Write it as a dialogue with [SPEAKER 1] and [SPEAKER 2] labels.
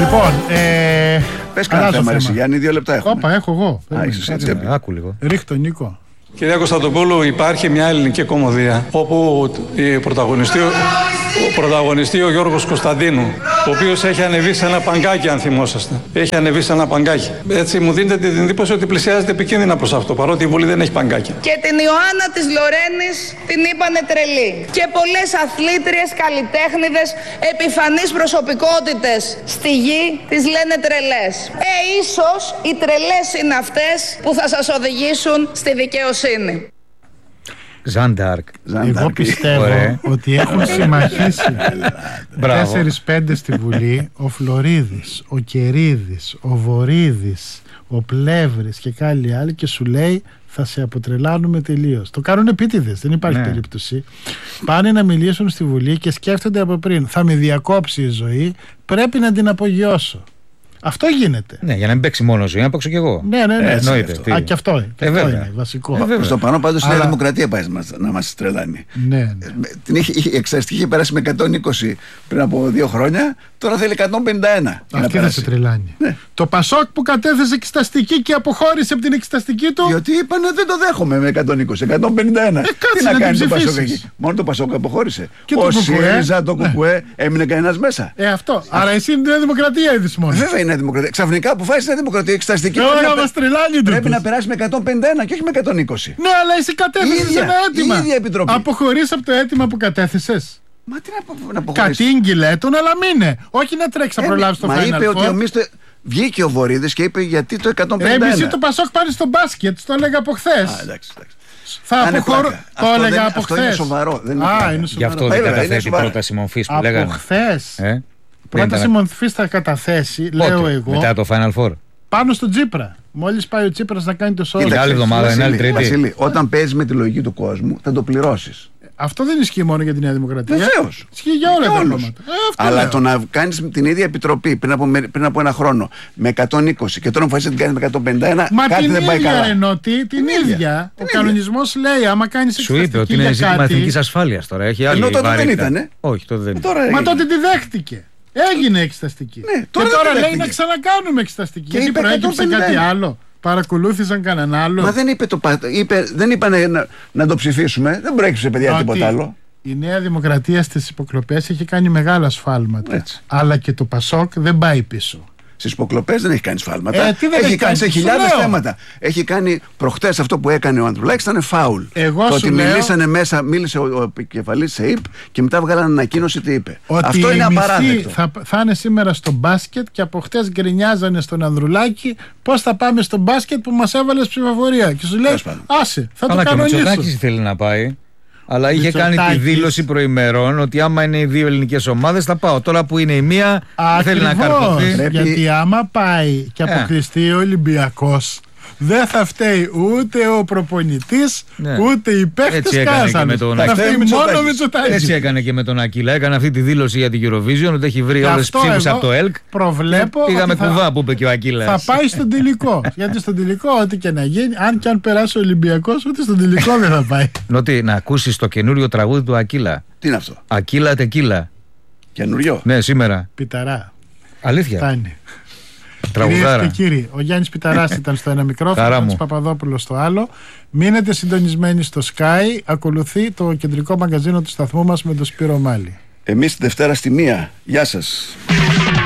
[SPEAKER 1] Λοιπόν,
[SPEAKER 2] πες κανένα θέμα, Γιάννη, 2 λεπτά έχουμε.
[SPEAKER 1] Όπα, έχω εγώ.
[SPEAKER 2] Άκου λίγο.
[SPEAKER 1] Ρίχτω, Νίκο.
[SPEAKER 3] Κυρία Κωνσταντοπούλου, υπάρχει μια ελληνική κομμωδία όπου πρωταγωνιστεί ο Γιώργος Κωνσταντίνου, ο οποίος έχει ανεβεί σε ένα παγκάκι, αν θυμόσαστε. Έχει ανεβεί σε ένα παγκάκι. Έτσι μου δίνετε την εντύπωση ότι πλησιάζεται επικίνδυνα προς αυτό, παρότι η Βουλή δεν έχει παγκάκια.
[SPEAKER 4] Και την Ιωάννα της Λορένης την είπανε τρελή. Και πολλές αθλήτριες, καλλιτέχνηδες, επιφανείς προσωπικότητες στη γη τις λένε τρελές. Ίσως οι τρελές είναι αυτές που θα σας οδηγήσουν στη δικαιοσύνη.
[SPEAKER 5] Ζαντάρκ.
[SPEAKER 1] Εγώ πιστεύω ότι έχουν συμμαχήσει 4-5 στη Βουλή. Ο Φλωρίδης, ο Κερίδης, ο Βορίδης, ο Πλεύρης και κάποιοι άλλοι, και σου λέει θα σε αποτρελάνουμε τελείως. Το κάνουν επίτηδες, δεν υπάρχει περίπτωση. Πάνε να μιλήσουν στη Βουλή και σκέφτονται από πριν, θα με διακόψει η ζωή, πρέπει να την απογειώσω. Αυτό γίνεται.
[SPEAKER 5] Ναι, για να μην παίξει μόνο ζωή, να παίξω κι εγώ.
[SPEAKER 1] Ναι. Και αυτό είναι βασικό.
[SPEAKER 2] Στο πάνω πάντως η Νέα Δημοκρατία πάει να μας τρελάνει.
[SPEAKER 1] Ναι.
[SPEAKER 2] Η εξαστική είχε περάσει με 120 πριν από 2 χρόνια, τώρα θέλει 151.
[SPEAKER 1] Αυτή δεν σε τρελάνει.
[SPEAKER 2] Ναι.
[SPEAKER 1] Το Πασόκ που κατέθεσε εξεταστική και αποχώρησε από την εξεταστική του.
[SPEAKER 2] Γιατί είπανε δεν το δέχομαι με 120, 151. Τι να κάνει το Πασόκ εκεί. Μόνο το Πασόκ αποχώρησε. Ο ΣΥΡΙΖΑ, το ΚΚΕ, έμεινε κανένας μέσα.
[SPEAKER 1] Αυτό. Άρα εσύ είναι Νέα Δημοκρατία είδης μόνο.
[SPEAKER 2] Βέβαια είναι Δημοκρατία. Ξαφνικά αποφάσισε η Νέα Δημοκρατία εξεταστική. Πρέπει να περάσει με 151 και όχι με 120.
[SPEAKER 1] Ναι, αλλά εσύ κατέθεσες ένα αίτημα.
[SPEAKER 2] Η ίδια επιτροπή.
[SPEAKER 1] Αποχωρείς από το αίτημα που κατέθεσες.
[SPEAKER 2] Μα τι να αποχωρήσεις.
[SPEAKER 1] Κατήγγειλε τον, αλλά μείνε. Όχι να τρέξει να προλάβει το Final Four.
[SPEAKER 2] Μα είπε ότι βγήκε ο Βορίδης και είπε γιατί το 151.
[SPEAKER 1] Εμείς το Πασόκ πάνε στο μπάσκετ, το έλεγα από χθες.
[SPEAKER 2] Εντάξει.
[SPEAKER 1] Θα αποχωρώ. Το έλεγα από χθες.
[SPEAKER 2] Αυτό είναι σοβαρό.
[SPEAKER 5] Γι' αυτό δεν καταθέτει πρόταση μορφής που λέγανε.
[SPEAKER 1] Από χθες. Πρόταση μορφής θα καταθέσει, λέω εγώ.
[SPEAKER 5] Μετά το Final Four.
[SPEAKER 1] Πάνω στο Τσίπρα. Μόλις πάει ο Τσίπρας να κάνει το σώμα.
[SPEAKER 5] Είναι άλλη εβδομάδα, είναι άλλη Τρίτη.
[SPEAKER 2] Βασίλη, όταν παίζεις με τη λογική του κόσμου, θα το πληρώσεις.
[SPEAKER 1] Αυτό δεν ισχύει μόνο για τη Νέα Δημοκρατία.
[SPEAKER 2] Βεβαίως.
[SPEAKER 1] Ισχύει για όλα τα κόμματα.
[SPEAKER 2] Αλλά το να κάνεις την ίδια επιτροπή πριν από 1 χρόνο με 120 και τώρα αποφασίσεις να την κάνεις με 151, κάτι δεν πάει καλά.
[SPEAKER 1] Μα την ίδια. Ο κανονισμός λέει, άμα κάνεις εξεταστική.
[SPEAKER 5] Σου είπε ότι είναι ζήτημα εθνικής ασφάλειας τώρα.
[SPEAKER 2] Ενώ τότε δεν ήταν.
[SPEAKER 5] Όχι, τότε δεν ήταν.
[SPEAKER 1] Μα τότε τη δέχτηκε. Έγινε εξεταστική.
[SPEAKER 2] Και
[SPEAKER 1] τώρα λέει να ξανακάνουμε εξεταστική. Γιατί προέκυψε κάτι άλλο. Παρακολούθησαν κανέναν άλλο.
[SPEAKER 2] Μα δεν είπανε να το ψηφίσουμε. Δεν προέκυψε, παιδιά, τίποτα άλλο.
[SPEAKER 1] Η Νέα Δημοκρατία στις υποκλοπές έχει κάνει μεγάλα σφάλματα.
[SPEAKER 2] Έτσι.
[SPEAKER 1] Αλλά και το Πασόκ δεν πάει πίσω.
[SPEAKER 2] Στις υποκλοπές δεν έχει κάνει σφάλματα.
[SPEAKER 1] Έχει
[SPEAKER 2] κάνει σε χιλιάδες θέματα. Έχει κάνει προχτές αυτό που έκανε ο Ανδρουλάκης, ήταν φάουλ. Το ότι μιλήσανε μέσα, μίλησε ο επικεφαλής ΣΕΙΠ και μετά βγάλανε ανακοίνωση τι είπε. Αυτό είναι απαράδεκτο.
[SPEAKER 1] Θα είναι σήμερα στο μπάσκετ και από χτες γκρινιάζανε στον Ανδρουλάκη πώς θα πάμε στο μπάσκετ που μας έβαλε ψηφοφορία. Και σου λέει, άσε, θα το κανονίσω.
[SPEAKER 5] Αλλά και ο Μητσοτάκης θέλει να πάει. Αλλά είχε κάνει τη δήλωση προημερών ότι άμα είναι οι 2 ελληνικές ομάδες θα πάω. Τώρα που είναι η μία θέλει να καρποθεί.
[SPEAKER 1] Γιατί άμα πάει και αποκλειστεί ο Ολυμπιακός, δεν θα φταίει ούτε ο προπονητής ούτε οι παίχτες κάσανε.
[SPEAKER 5] Έτσι έκανε και με τον Ακίλα. Έκανε αυτή τη δήλωση για την Eurovision ότι έχει βρει όλες τις ψήφους από το ΕΛΚ.
[SPEAKER 1] Προβλέπω.
[SPEAKER 5] Πήγαμε κουβά που είπε και ο Ακίλας.
[SPEAKER 1] Θα πάει στον τελικό. Γιατί στον τελικό, ό,τι και να γίνει, αν και αν περάσει ο Ολυμπιακός, ούτε στον τελικό δεν θα πάει.
[SPEAKER 5] Νότι να ακούσεις το καινούριο τραγούδι του Ακίλα.
[SPEAKER 2] Τι είναι αυτό?
[SPEAKER 5] Ακίλα τεκίλα.
[SPEAKER 2] Καινούριο?
[SPEAKER 5] Ναι, σήμερα.
[SPEAKER 1] Πιταρά.
[SPEAKER 5] Αλήθεια.
[SPEAKER 1] Φτάνει.
[SPEAKER 5] Κυρίες
[SPEAKER 1] και κύριοι, ο Γιάννης Πιταράς ήταν στο ένα μικρόφωνο, ο Παπαδόπουλος στο άλλο. Μείνετε συντονισμένοι στο Sky. Ακολουθεί το κεντρικό μαγκαζίνο του σταθμού μας με τον Σπύρο Μάλη.
[SPEAKER 2] Εμείς τη Δευτέρα στη 1. Γεια σας.